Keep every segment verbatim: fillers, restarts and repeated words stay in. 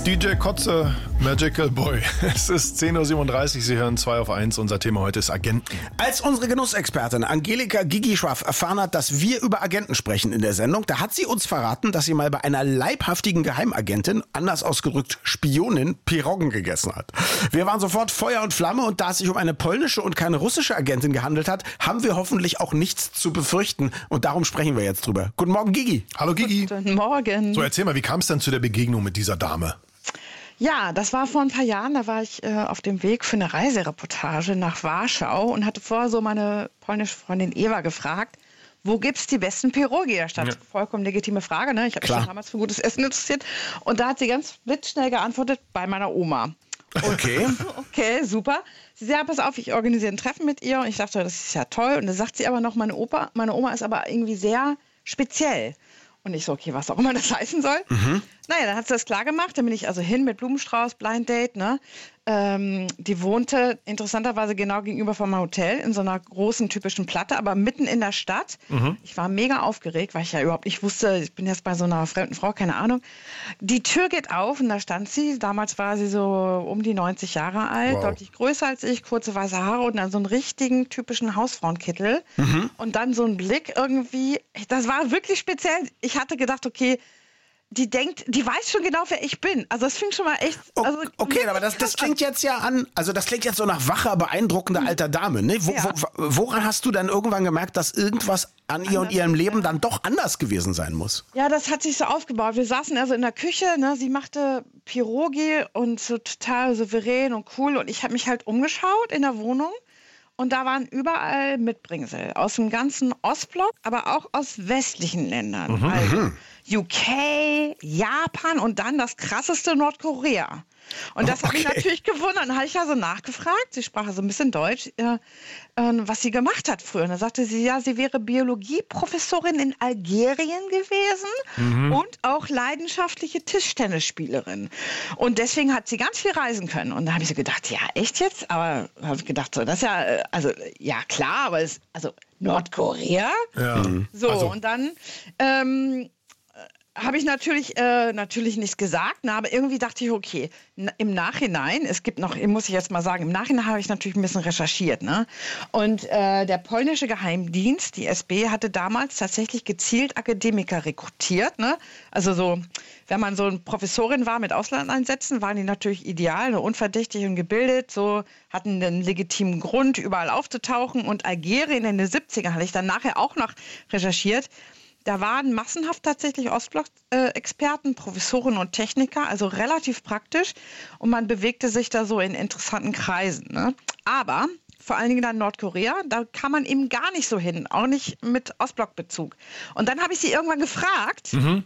D J Kotze, Magical Boy. Es ist zehn Uhr siebenunddreißig, Sie hören zwei auf eins. Unser Thema heute ist Agenten. Als unsere Genussexpertin Angelika Gigi Schwaff erfahren hat, dass wir über Agenten sprechen in der Sendung, da hat sie uns verraten, dass sie mal bei einer leibhaftigen Geheimagentin, anders ausgedrückt Spionin, Piroggen gegessen hat. Wir waren sofort Feuer und Flamme und da es sich um eine polnische und keine russische Agentin gehandelt hat, haben wir hoffentlich auch nichts zu befürchten und darum sprechen wir jetzt drüber. Guten Morgen, Gigi. Hallo, Gigi. Guten Morgen. So, erzähl mal, wie kam es denn zu der Begegnung mit dieser Dame? Ja, das war vor ein paar Jahren, da war ich äh, auf dem Weg für eine Reisereportage nach Warschau und hatte vorher so meine polnische Freundin Eva gefragt, wo gibt's die besten Pierogi? Da stand ja. Vollkommen legitime Frage, ne? Ich habe mich schon damals für gutes Essen interessiert. Und da hat sie ganz blitzschnell geantwortet, bei meiner Oma. Okay. Okay, super. Sie sagt, pass auf, ich organisiere ein Treffen mit ihr und ich dachte, das ist ja toll. Und dann sagt sie aber noch, meine Opa, meine Oma ist aber irgendwie sehr speziell. Und ich so, okay, was auch immer das heißen soll. Mhm. Naja, dann hat sie das klar gemacht. Dann bin ich also hin mit Blumenstrauß, Blind Date. Ne? Ähm, die wohnte interessanterweise genau gegenüber vom Hotel in so einer großen typischen Platte, aber mitten in der Stadt. Mhm. Ich war mega aufgeregt, weil ich ja überhaupt nicht wusste, ich bin jetzt bei so einer fremden Frau, keine Ahnung. Die Tür geht auf und da stand sie. Damals war sie so um die neunzig Jahre alt, wow. Deutlich größer als ich, kurze weiße Haare und dann so einen richtigen typischen Hausfrauenkittel. Mhm. Und dann so ein Blick irgendwie, das war wirklich speziell. Ich hatte gedacht, okay, die denkt, die weiß schon genau, wer ich bin. Also das fing schon mal echt... Also okay, aber das, das klingt jetzt ja an, also das klingt jetzt so nach wacher, beeindruckender mhm. alter Dame. Ne? Wo, ja. wo, woran hast du dann irgendwann gemerkt, dass irgendwas an ihr und ihrem Leben dann doch anders gewesen sein muss? Ja, das hat sich so aufgebaut. Wir saßen also in der Küche, ne? Sie machte Pierogi und so total souverän und cool. Und ich habe mich halt umgeschaut in der Wohnung. Und da waren überall Mitbringsel aus dem ganzen Ostblock, aber auch aus westlichen Ländern. Mhm. Also U K, Japan und dann das krasseste Nordkorea. Und das okay. hat mich natürlich gewundert. Dann habe ich ja so nachgefragt, sie sprach so ein bisschen Deutsch, äh, äh, was sie gemacht hat früher. Und dann sagte sie, ja, sie wäre Biologieprofessorin in Algerien gewesen mhm. und auch leidenschaftliche Tischtennisspielerin. Und deswegen hat sie ganz viel reisen können. Und da habe ich so gedacht, ja, echt jetzt? Aber habe ich gedacht, so, das ist ja, also, ja, klar, aber es, also Nordkorea? Ja. Mhm. So, also. und dann, ähm, habe ich natürlich äh, natürlich nichts gesagt, ne, aber irgendwie dachte ich, okay, n- im Nachhinein, es gibt noch, muss ich jetzt mal sagen, im Nachhinein habe ich natürlich ein bisschen recherchiert, ne? Und äh, der polnische Geheimdienst, die S B, hatte damals tatsächlich gezielt Akademiker rekrutiert, ne? Also so, wenn man so eine Professorin war mit Auslandseinsätzen, waren die natürlich ideal, ne, unverdächtig und gebildet, so hatten einen legitimen Grund, überall aufzutauchen. Und Algerien in den siebzigern hatte ich dann nachher auch noch recherchiert. Da waren massenhaft tatsächlich Ostblock-Experten, Professoren und Techniker, also relativ praktisch. Und man bewegte sich da so in interessanten Kreisen. Ne? Aber vor allen Dingen dann Nordkorea, da kam man eben gar nicht so hin, auch nicht mit Ostblock-Bezug. Und dann habe ich sie irgendwann gefragt, mhm.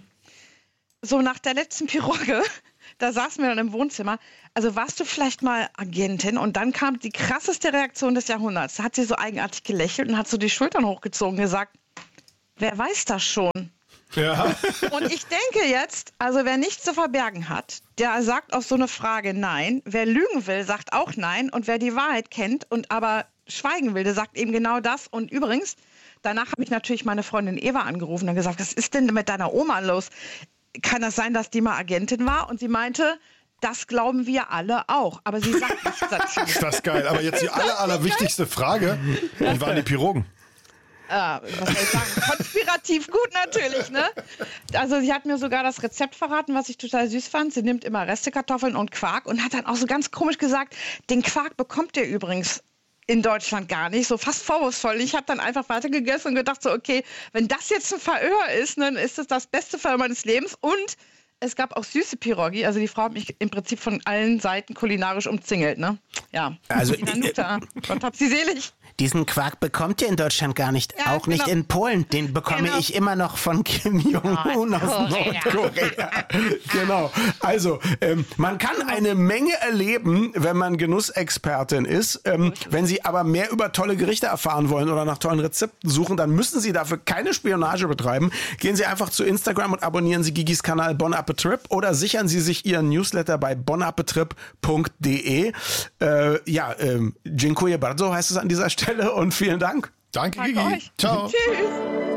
so nach der letzten Pirogge, da saßen wir dann im Wohnzimmer, also warst du vielleicht mal Agentin? Und dann kam die krasseste Reaktion des Jahrhunderts. Da hat sie so eigenartig gelächelt und hat so die Schultern hochgezogen und gesagt, wer weiß das schon? Ja. Und ich denke jetzt, also wer nichts zu verbergen hat, der sagt auf so eine Frage nein. Wer lügen will, sagt auch nein. Und wer die Wahrheit kennt und aber schweigen will, der sagt eben genau das. Und übrigens, danach habe ich natürlich meine Freundin Eva angerufen und gesagt, was ist denn mit deiner Oma los? Kann das sein, dass die mal Agentin war? Und sie meinte, das glauben wir alle auch. Aber sie sagt nichts dazu. Ist das geil. Aber jetzt die aller, allerwichtigste Frage. Wie waren die Pirogen? Äh, was soll ich sagen? Konspirativ gut natürlich, ne? Also sie hat mir sogar das Rezept verraten, was ich total süß fand. Sie nimmt immer Restekartoffeln und Quark und hat dann auch so ganz komisch gesagt, den Quark bekommt ihr übrigens in Deutschland gar nicht, so fast vorwurfsvoll. Ich habe dann einfach weitergegessen und gedacht so, okay, wenn das jetzt ein Verhör ist, dann ist das das beste Verhör meines Lebens. Und es gab auch süße Pierogi. Also die Frau hat mich im Prinzip von allen Seiten kulinarisch umzingelt, ne? Ja. Also Nanuta. Gott hab sie selig. Diesen Quark bekommt ihr in Deutschland gar nicht, ja, auch nicht genau. in Polen. Den bekomme genau. ich immer noch von Kim Jong-un aus Nordkorea. Genau. Also ähm, man kann eine Menge erleben, wenn man Genussexpertin ist. Ähm, wenn Sie aber mehr über tolle Gerichte erfahren wollen oder nach tollen Rezepten suchen, dann müssen Sie dafür keine Spionage betreiben. Gehen Sie einfach zu Instagram und abonnieren Sie Gigis Kanal Bon Appetrip oder sichern Sie sich Ihren Newsletter bei bon appetrip punkt de. Äh, ja, ähm, dziękuję bardzo heißt es an dieser Stelle. Und vielen Dank. Danke, Danke Gigi. euch. Ciao. Tschüss.